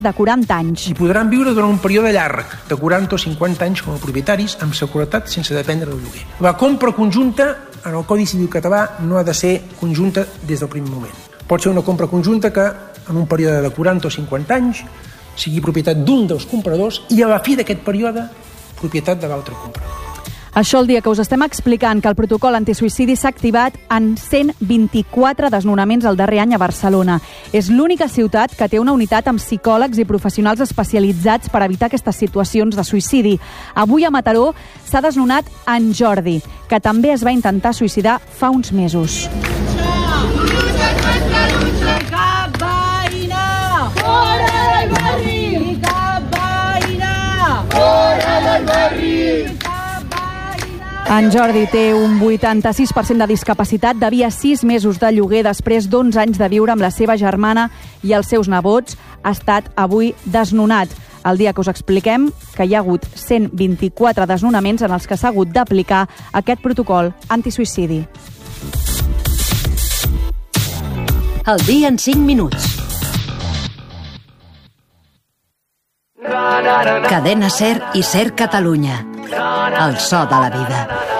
de 40 anys. I podran viure durant un període llarg, de 40 o 50 anys com a propietaris, amb seguretat, sense dependre del lloguer. La compra conjunta, en el Codi Civil català, no ha de ser conjunta des del primer moment. Pot ser una compra conjunta que, en un període de 40 o 50 anys, sigui propietat d'un dels compradors i a la fi d'aquest període, propietat de l'altre comprador. Això el dia que us estem explicant que el protocol antisuïcidi s'ha activat en 124 desnonaments el darrer any a Barcelona. És l'única ciutat que té una unitat amb psicòlegs i professionals especialitzats per evitar aquestes situacions de suïcidi. Avui a Mataró s'ha desnonat en Jordi, que també es va intentar suïcidar fa uns mesos. Cap veïna! Fora del barri! Cap veïna! Fora del barri! En Jordi té un 86% de discapacitat, devia 6 mesos de lloguer després d'11 anys de viure amb la seva germana i els seus nebots. Ha estat avui desnonat. El dia que us expliquem que hi ha hagut 124 desnonaments en els que s'ha hagut d'aplicar aquest protocol antisuïcidi. El dia en 5 minuts. Cadena SER i SER Catalunya. El so de la vida.